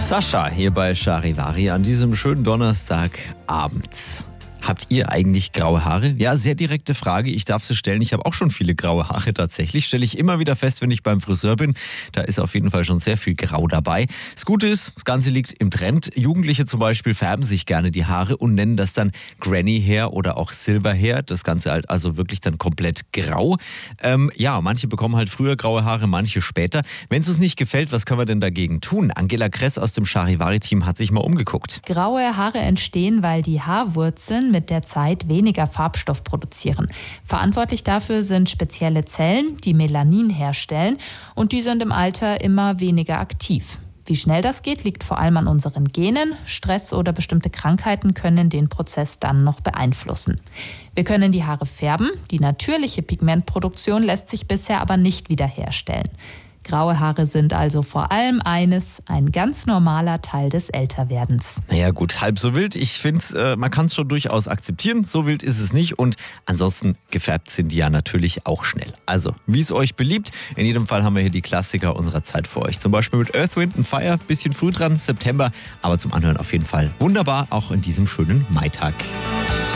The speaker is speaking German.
Sascha hier bei Charivari an diesem schönen Donnerstagabend. Habt ihr eigentlich graue Haare? Ja, sehr direkte Frage. Ich darf sie stellen. Ich habe auch schon viele graue Haare tatsächlich. Stelle ich immer wieder fest, wenn ich beim Friseur bin. Da ist auf jeden Fall schon sehr viel Grau dabei. Das Gute ist, das Ganze liegt im Trend. Jugendliche zum Beispiel färben sich gerne die Haare und nennen das dann Granny Hair oder auch Silver Hair. Das Ganze halt also wirklich dann komplett grau. Manche bekommen halt früher graue Haare, manche später. Wenn es uns nicht gefällt, was können wir denn dagegen tun? Angela Kress aus dem Charivari-Team hat sich mal umgeguckt. Graue Haare entstehen, weil die Haarwurzeln mit der Zeit weniger Farbstoff produzieren. Verantwortlich dafür sind spezielle Zellen, die Melanin herstellen, und die sind im Alter immer weniger aktiv. Wie schnell das geht, liegt vor allem an unseren Genen. Stress oder bestimmte Krankheiten können den Prozess dann noch beeinflussen. Wir können die Haare färben. Die natürliche Pigmentproduktion lässt sich bisher aber nicht wiederherstellen. Graue Haare sind also vor allem ein ganz normaler Teil des Älterwerdens. Naja gut, halb so wild. Ich finde, man kann es schon durchaus akzeptieren. So wild ist es nicht. Und ansonsten gefärbt sind die ja natürlich auch schnell. Also, wie es euch beliebt. In jedem Fall haben wir hier die Klassiker unserer Zeit für euch. Zum Beispiel mit Earth, Wind & Fire. Bisschen früh dran, September. Aber zum Anhören auf jeden Fall wunderbar, auch in diesem schönen Maitag.